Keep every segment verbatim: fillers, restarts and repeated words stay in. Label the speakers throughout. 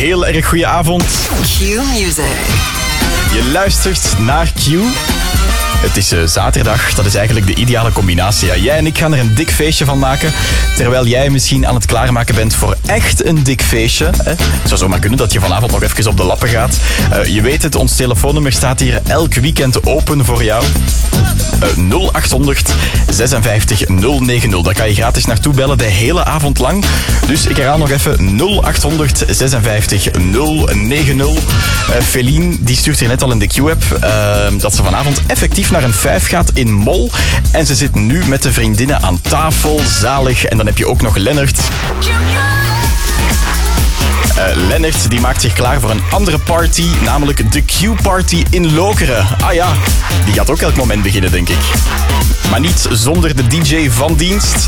Speaker 1: heel erg goede avond.
Speaker 2: Q-Music.
Speaker 1: Je luistert naar Q. Het is uh, zaterdag, dat is eigenlijk de ideale combinatie. Ja, jij en ik gaan er een dik feestje van maken, terwijl jij misschien aan het klaarmaken bent voor echt een dik feestje. Hè? Het zou zomaar kunnen dat je vanavond nog even op de lappen gaat. Uh, je weet het, ons telefoonnummer staat hier elk weekend open voor jou. Uh, nul acht honderd zesenvijftig nul negen nul. Daar kan je gratis naartoe bellen de hele avond lang. Dus ik herhaal nog even nul acht honderd zesenvijftig nul negen nul. Uh, Feline die stuurt hier net al in de Q-app uh, dat ze vanavond effectief naar een vijf gaat in Mol. En ze zit nu met de vriendinnen aan tafel. Zalig. En dan heb je ook nog Lennart. Uh, Lennart die maakt zich klaar voor een andere party, namelijk de Q-party in Lokeren. Ah ja, die gaat ook elk moment beginnen, denk ik. Maar niet zonder de D J van dienst.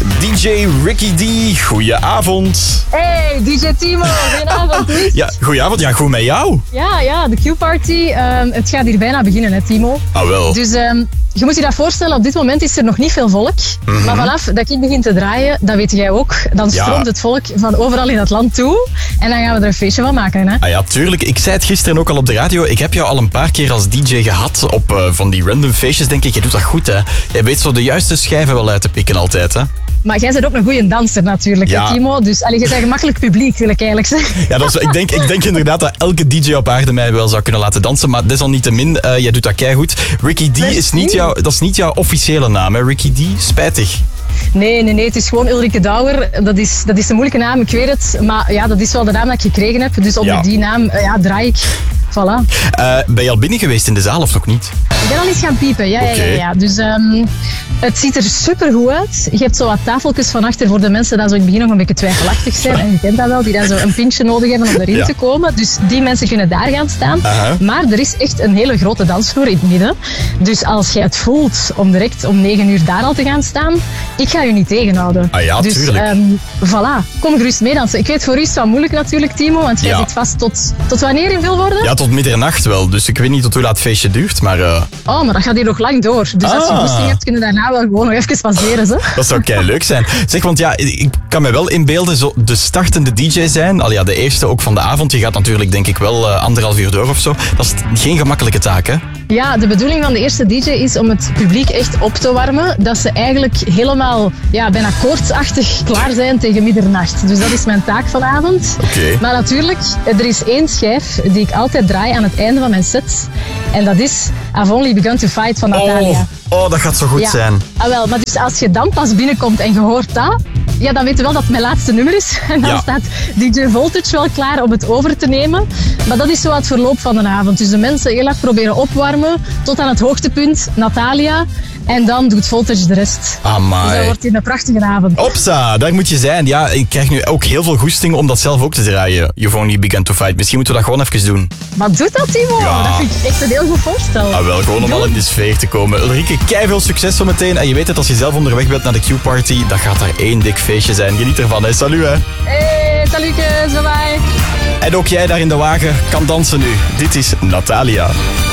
Speaker 1: D J Ricky D, goedenavond.
Speaker 3: Hey, D J Timo, goedenavond.
Speaker 1: Ja, goedenavond. Ja, goed met jou.
Speaker 3: Ja, ja, de Q-party. Um, het gaat hier bijna beginnen, hè, Timo.
Speaker 1: Ah, wel.
Speaker 3: Dus um, je moet je dat voorstellen, op dit moment is er nog niet veel volk. Mm-hmm. Maar vanaf dat ik begin te draaien, dat weet jij ook, dan stroomt ja. het volk van overal in het land toe. En dan gaan we er een feestje van maken, hè.
Speaker 1: Ah ja, tuurlijk. Ik zei het gisteren ook al op de radio. Ik heb jou al een paar keer als D J gehad op uh, van die random feestjes, denk ik. Je doet dat goed, hè. Jij weet zo de juiste schijven wel uit te pikken altijd, hè.
Speaker 3: Maar jij bent ook een goede danser natuurlijk, ja. Timo. Dus allee, je bent gemakkelijk publiek, wil ik eigenlijk zeggen.
Speaker 1: Ja, dat is, ik, denk, ik denk inderdaad dat elke D J op aarde mij wel zou kunnen laten dansen. Maar desalniettemin, uh, jij doet dat keigoed. Ricky D is niet, jouw, dat is niet jouw officiële naam, hè? Ricky D? Spijtig.
Speaker 3: Nee, nee, nee. Het is gewoon Ulrike Douwer. Dat is, dat is een moeilijke naam, ik weet het. Maar ja, dat is wel de naam dat ik gekregen heb. Dus onder ja. die naam uh, ja, draai ik. Voilà.
Speaker 1: Uh, ben je al binnen geweest in de zaal of nog niet?
Speaker 3: Ik ben al eens gaan piepen, ja, okay. ja, ja, ja. Dus um, het ziet er super goed uit. Je hebt zo wat tafeltjes van achter voor de mensen die zo in het begin nog een beetje twijfelachtig zijn. En je kent dat wel, die dan zo een pintje nodig hebben om erin ja. te komen. Dus die mensen kunnen daar gaan staan. Uh-huh. Maar er is echt een hele grote dansvloer in het midden. Dus als jij het voelt om direct om negen uur daar al te gaan staan, ik ga je niet tegenhouden.
Speaker 1: Ah ja,
Speaker 3: dus,
Speaker 1: tuurlijk.
Speaker 3: Um, voilà, kom gerust meedansen. Ik weet, voor u is het wel moeilijk natuurlijk, Timo, want jij ja. zit vast tot, tot wanneer in Vilvoorde?
Speaker 1: Ja, tot middernacht wel. Dus ik weet niet tot hoe laat het feestje duurt, maar... Uh...
Speaker 3: Oh, maar dat gaat hier nog lang door. Dus ah. als je goesting hebt, kunnen we daarna wel gewoon nog even passeren. Zo.
Speaker 1: Dat zou kei leuk zijn. Zeg, want ja, ik kan me wel inbeelden, zo de startende D J zijn, al ja, de eerste ook van de avond, die gaat natuurlijk denk ik wel uh, anderhalf uur door of zo. Dat is geen gemakkelijke taak, hè? Ja,
Speaker 3: de bedoeling van de eerste D J is om het publiek echt op te warmen, dat ze eigenlijk helemaal, ja, bijna koortsachtig klaar zijn tegen middernacht. Dus dat is mijn taak vanavond.
Speaker 1: Okay.
Speaker 3: Maar natuurlijk, er is één schijf die ik altijd draai aan het einde van mijn set. En dat is I've Only Begun to Fight van Natalia.
Speaker 1: Oh, oh dat gaat zo goed
Speaker 3: ja.
Speaker 1: zijn.
Speaker 3: Ah, wel, maar dus als je dan pas binnenkomt en je hoort dat, ja, dan weet je wel dat het mijn laatste nummer is. En dan ja. staat D J Voltage wel klaar om het over te nemen. Maar dat is zo het verloop van de avond. Dus de mensen heel hard proberen opwarmen tot aan het hoogtepunt, Natalia. En dan doet Voltage de rest.
Speaker 1: Amai.
Speaker 3: Dus dat wordt hier een prachtige avond.
Speaker 1: Opsa, daar moet je zijn. Ja, ik krijg nu ook heel veel goesting om dat zelf ook te draaien. You've Only Begun to Fight. Misschien moeten we dat gewoon even doen.
Speaker 3: Maar doe dat, Timo. Ja. Dat vind ik echt een heel goed voorstel.
Speaker 1: Ah, wel, gewoon om al in de sfeer te komen. Ulrike, keiveel succes zometeen. En je weet het, als je zelf onderweg bent naar de Q-party, dan gaat daar één dik feestje zijn. Geniet ervan, hè. Salut, hè.
Speaker 3: Hey, salutjes, bye bye.
Speaker 1: En ook jij daar in de wagen kan dansen nu. Dit is Natalia.